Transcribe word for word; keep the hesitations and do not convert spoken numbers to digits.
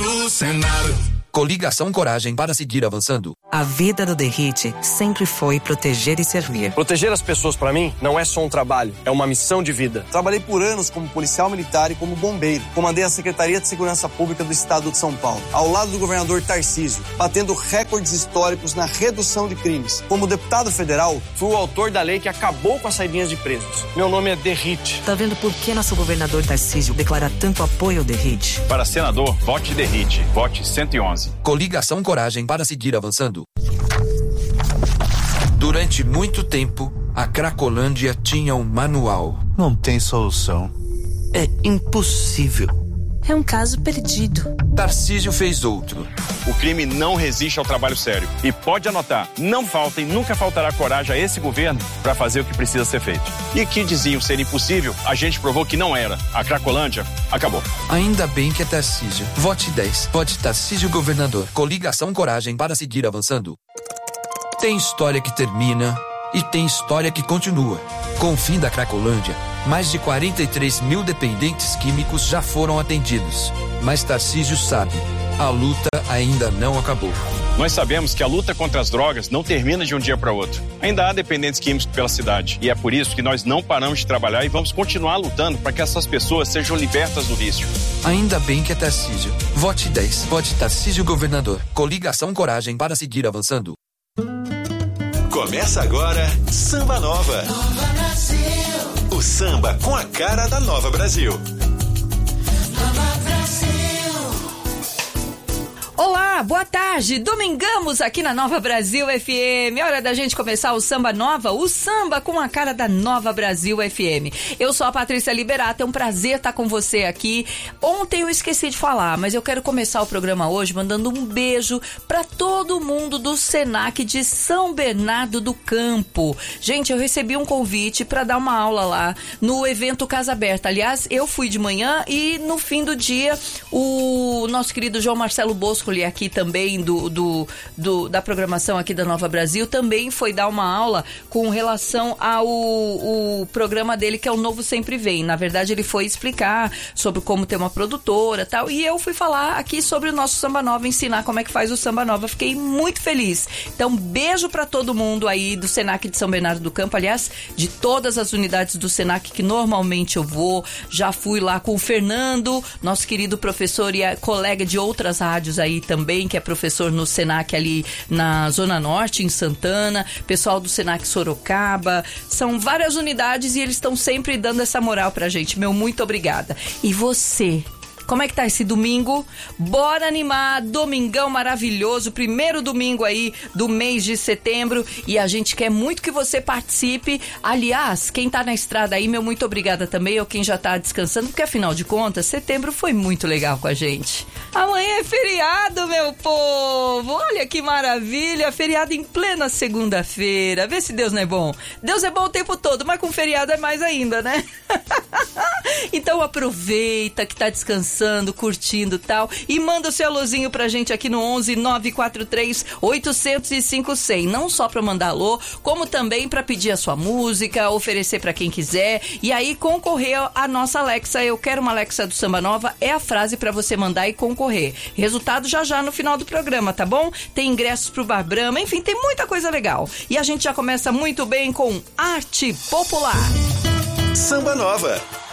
no Senado. Coligação Coragem para seguir avançando. A vida do Derrite sempre foi proteger e servir. Proteger as pessoas para mim não é só um trabalho, é uma missão de vida. Trabalhei por anos como policial militar e como bombeiro. Comandei a Secretaria de Segurança Pública do Estado de São Paulo, ao lado do governador Tarcísio, batendo recordes históricos na redução de crimes. Como deputado federal, fui o autor da lei que acabou com as saidinhas de presos. Meu nome é Derrite. Tá vendo por que nosso governador Tarcísio declara tanto apoio ao Derrite? Para senador, vote Derrite. Vote cento e onze. Coligação Coragem para seguir avançando. Durante muito tempo, a Cracolândia tinha um manual. Não tem solução. É impossível. É um caso perdido. Tarcísio fez outro. O crime não resiste ao trabalho sério. E pode anotar, não falta e nunca faltará coragem a esse governo para fazer o que precisa ser feito. E que diziam ser impossível, a gente provou que não era. A Cracolândia acabou. Ainda bem que é Tarcísio. Vote dez. Vote Tarcísio governador. Coligação Coragem para seguir avançando. Tem história que termina e tem história que continua. Com o fim da Cracolândia, mais de quarenta e três mil dependentes químicos já foram atendidos. Mas Tarcísio sabe, a luta ainda não acabou. Nós sabemos que a luta contra as drogas não termina de um dia para outro. Ainda há dependentes químicos pela cidade. E é por isso que nós não paramos de trabalhar e vamos continuar lutando para que essas pessoas sejam libertas do vício. Ainda bem que é Tarcísio. Vote dez. Vote Tarcísio governador. Coligação Coragem para seguir avançando. Começa agora Samba Nova. Nova Brasil. O samba com a cara da Nova Brasil. Nova Brasil. Olá, boa tarde. Domingamos aqui na Nova Brasil F M. Hora da gente começar o Samba Nova, o samba com a cara da Nova Brasil F M. Eu sou a Patrícia Liberato, é um prazer estar com você aqui. Ontem eu esqueci de falar, mas eu quero começar o programa hoje mandando um beijo para todo mundo do Senac de São Bernardo do Campo. Gente, eu recebi um convite para dar uma aula lá no evento Casa Aberta. Aliás, eu fui de manhã e no fim do dia o nosso querido João Marcelo Bosco aqui também do, do, do, da programação aqui da Nova Brasil, também foi dar uma aula com relação ao o programa dele, que é o Novo Sempre Vem. Na verdade, ele foi explicar sobre como ter uma produtora e tal, e eu fui falar aqui sobre o nosso Samba Nova, ensinar como é que faz o Samba Nova. Fiquei muito feliz. Então, beijo pra todo mundo aí do Senac de São Bernardo do Campo, aliás, de todas as unidades do Senac que normalmente eu vou. Já fui lá com o Fernando, nosso querido professor e colega de outras rádios aí também, que é professor no Senac ali na Zona Norte, em Santana, pessoal do Senac Sorocaba, são várias unidades e eles estão sempre dando essa moral pra gente. Meu muito obrigada. E você? Como é que tá esse domingo? Bora animar, domingão maravilhoso, primeiro domingo aí do mês de setembro, e a gente quer muito que você participe. Aliás, quem tá na estrada aí, meu muito obrigada também, ou quem já tá descansando, porque afinal de contas, setembro foi muito legal com a gente. Amanhã é feriado, meu povo, olha que maravilha, feriado em plena segunda-feira, vê se Deus não é bom. Deus é bom o tempo todo, mas com feriado é mais ainda, né? Então aproveita que tá descansando, curtindo e tal, e manda o seu alôzinho pra gente aqui no onze nove quatro três oito zero cinco zero zero, não só pra mandar alô, como também pra pedir a sua música, oferecer pra quem quiser, e aí concorrer a nossa Alexa. Eu quero uma Alexa do Samba Nova, é a frase pra você mandar e concorrer. Resultado já já no final do programa, tá bom? Tem ingressos pro Bar Brahma, enfim, tem muita coisa legal. E a gente já começa muito bem com Arte Popular. Samba Nova.